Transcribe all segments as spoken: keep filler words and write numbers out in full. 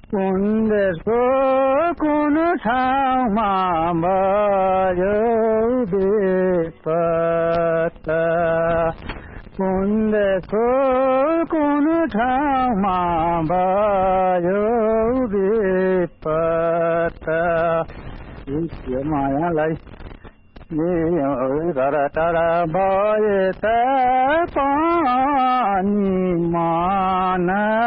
कुन देशको कुन ठाउँमा भयो बेपत्ता कुन देशको कुन ठाउँमा भयो बेपत्ता यो मायालाई घर टाढा भए तापनि मन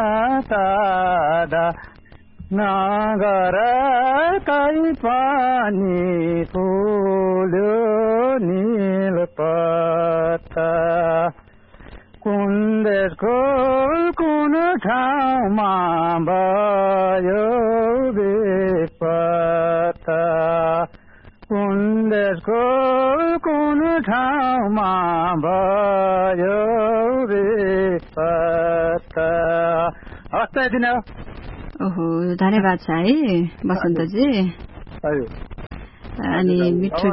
टाढा नगर कहीँ पनि फुल्यो नीलपत्ता कुन देशको कुन ठाउँमा भयो बेपत्ता कुन देशको कुन ठाउँमा भयो बेपत्ता हस् त यति नै हो। ओहो धन्यवाद छ है बसन्तजी। अनि मिठो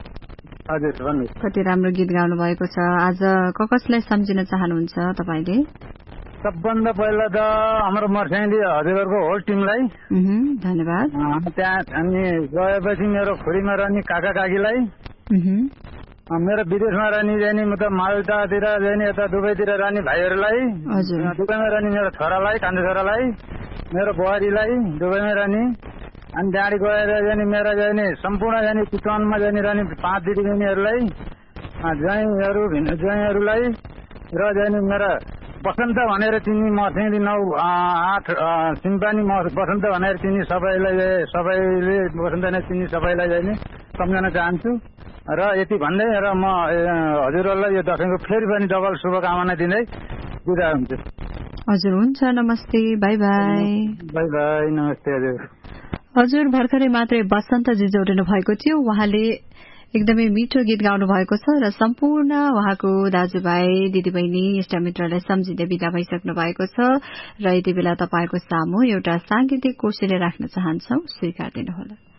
कति राम्रो गीत गाउनु भएको छ। आज क कसलाई सम्झिन चाहनुहुन्छ तपाईले? सबभन्दा पहिला त हाम्रो मर्स्याङदी हजुरहरूको होल टिमलाई धन्यवाद। त्यहाँ हामी गएपछि मेरो खोरीमा रहने काका काकीलाई, मेरो विदेशमा रहने जाने मतलब माल्टातिर जाने यता दुबईतिर रहने भाइहरूलाई, दुबईमा रहने मेरो छोरालाई कान्छो छोरालाई, मेरो बुहारीलाई दुबईमा रहने, अनि त्यहाँदेखि गएर जाने मेरा जाने सम्पूर्ण जाने चितवनमा जाने रहने पाँच दिदी बहिनीहरूलाई, ज्वाइँहरू ज्वाइँहरूलाई र जाने मेरा बसन्त भनेर चिनी मर्स्याङदी नौ आठ सिम्पानी बसन्त भनेर चिनी सबैलाई सबैले बसन्त नै चिनी सबैलाई जाने सम्झन चाहन्छु र यति भन्दै र म हजुरहरूलाई यो दशैंको फेरि पनि डबल शुभकामना दिँदै बिदा हुन्छु। हजुर हुन्छ, नमस्ते, बाई बाई। बाई बाई, नमस्ते हजुर। हजुर भर्खरै मात्रै बसन्तजी जोडिनु भएको थियो। उहाँले एकदमै मिठो गीत गाउनु भएको छ र सम्पूर्ण उहाँको दाजुभाइ दिदीबहिनी इष्टमित्रलाई सम्झिँदै बिदा भइसक्नु भएको छ र यति बेला तपाईको सामु एउटा सांगीतिक कोसेली राख्न चाहन्छौ, स्वीकार दिनुहोला।